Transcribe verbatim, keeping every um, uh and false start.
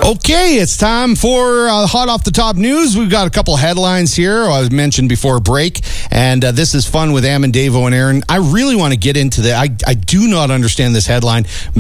Okay, it's time for uh, hot off the top news. We've got a couple headlines here I mentioned before break, and uh, this is fun with Am and Davo and Aaron. I really want to get into that. I, I do not understand this headline.